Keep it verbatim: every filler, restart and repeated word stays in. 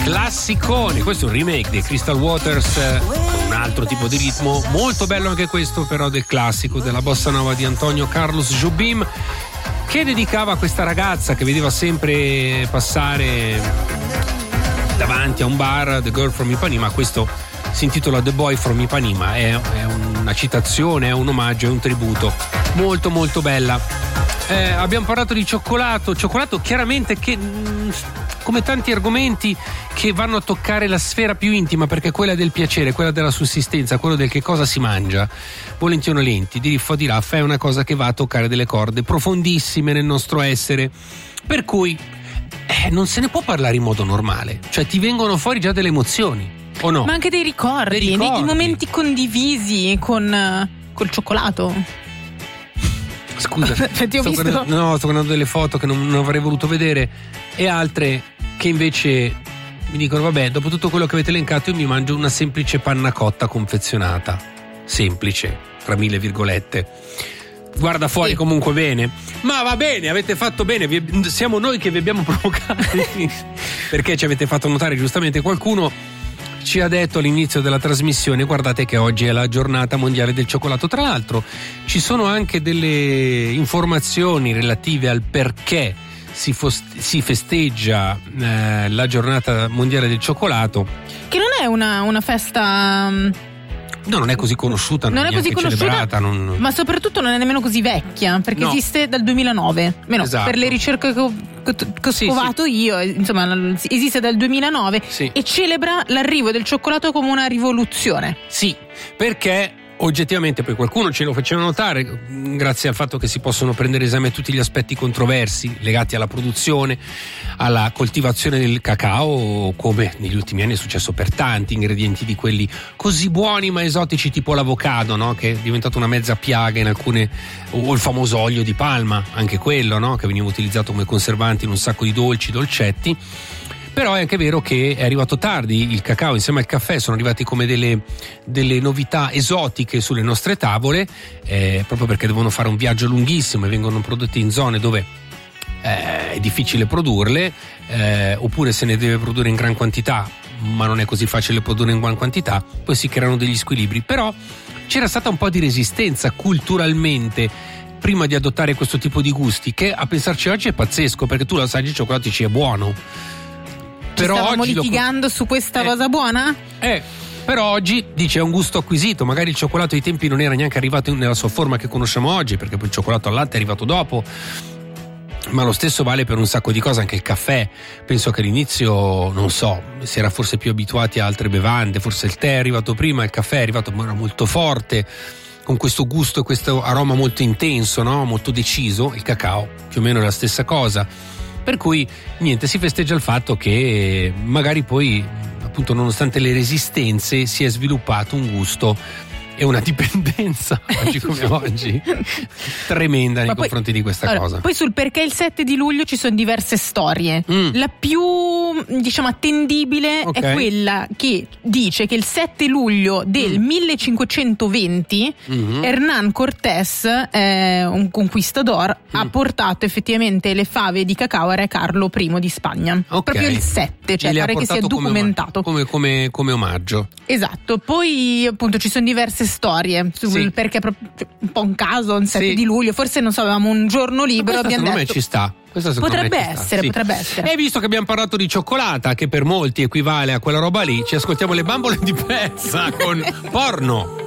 classicone. Questo è un remake di Crystal Waters eh, con un altro tipo di ritmo, molto bello anche questo, però del classico della bossa nova di Antonio Carlos Jobim, che dedicava a questa ragazza che vedeva sempre passare davanti a un bar The Girl from Ipanema. Questo si intitola The Boy from Ipanema, è, è una citazione, è un omaggio, è un tributo molto molto bella. Eh, abbiamo parlato di cioccolato, cioccolato chiaramente che mh, come tanti argomenti che vanno a toccare la sfera più intima, perché quella del piacere, quella della sussistenza, quello del che cosa si mangia, volenti o nolenti, di riffo di raffa, è una cosa che va a toccare delle corde profondissime nel nostro essere, per cui eh, non se ne può parlare in modo normale, cioè ti vengono fuori già delle emozioni, o no? Ma anche dei ricordi, dei ricordi. Dei momenti condivisi con col cioccolato. Scusa, ti ho sto visto? guardando, no, sto guardando delle foto che non, non avrei voluto vedere, e altre che invece mi dicono vabbè, dopo tutto quello che avete elencato io mi mangio una semplice panna cotta confezionata, semplice tra mille virgolette, guarda fuori sì. Comunque bene, ma va bene, avete fatto bene, vi, siamo noi che vi abbiamo provocati perché ci avete fatto notare, giustamente qualcuno ci ha detto all'inizio della trasmissione: guardate che oggi è la giornata mondiale del cioccolato. Tra l'altro ci sono anche delle informazioni relative al perché si, fost- si festeggia eh, la giornata mondiale del cioccolato, che non è una, una festa no, non è così conosciuta, non è così conosciuta, celebrata, non... ma soprattutto non è nemmeno così vecchia, perché no. Esiste dal duemilanove, meno esatto. Per le ricerche che ho, che ho sì, scovato sì. io, insomma, esiste dal duemilanove sì. E celebra l'arrivo del cioccolato come una rivoluzione. Sì, perché oggettivamente poi qualcuno ce lo faceva notare, grazie al fatto che si possono prendere esame tutti gli aspetti controversi legati alla produzione, alla coltivazione del cacao, come negli ultimi anni è successo per tanti ingredienti di quelli così buoni ma esotici, tipo l'avocado, no? Che è diventato una mezza piaga in alcune, o il famoso olio di palma, anche quello, no? Che veniva utilizzato come conservante in un sacco di dolci, dolcetti. Però è anche vero che è arrivato tardi il cacao insieme al caffè, sono arrivati come delle, delle novità esotiche sulle nostre tavole, eh, proprio perché devono fare un viaggio lunghissimo e vengono prodotti in zone dove eh, è difficile produrle, eh, oppure se ne deve produrre in gran quantità ma non è così facile produrre in gran quantità, poi si creano degli squilibri. Però c'era stata un po' di resistenza culturalmente prima di adottare questo tipo di gusti, che a pensarci oggi è pazzesco, perché tu lo sai, il cioccolato ci è buono. Però stavamo oggi litigando lo... su questa eh, cosa buona? Eh, però oggi dice è un gusto acquisito, magari il cioccolato ai tempi non era neanche arrivato nella sua forma che conosciamo oggi, perché poi il cioccolato al latte è arrivato dopo, ma lo stesso vale per un sacco di cose, anche il caffè. Penso che all'inizio, non so, si era forse più abituati a altre bevande, forse il tè è arrivato prima, il caffè è arrivato, ma era molto forte, con questo gusto e questo aroma molto intenso, no? Molto deciso. Il cacao più o meno è la stessa cosa. Per cui niente, si festeggia il fatto che magari poi, appunto, nonostante le resistenze, si è sviluppato un gusto e una dipendenza oggi come oggi tremenda nei Ma confronti poi, di questa allora, cosa. Poi sul perché il sette di luglio ci sono diverse storie. Mm. La più, diciamo, attendibile okay. è quella che dice che il sette luglio del mm. millecinquecentoventi mm-hmm. Hernán Cortés, eh, un conquistador, mm. ha portato effettivamente le fave di cacao a Re Carlo I di Spagna. Okay. Proprio il sette, cioè pare che sia documentato come, come, come omaggio. Esatto. Poi appunto ci sono diverse storie sul sì. perché proprio un po' un caso, un sette sì. di luglio, forse non so, avevamo un giorno libero, abbiamo secondo detto me ci sta. Potrebbe me ci essere, sta. Sì. potrebbe essere. E visto che abbiamo parlato di cioccolata, che per molti equivale a quella roba lì, ci ascoltiamo le bambole di pezza con Porno.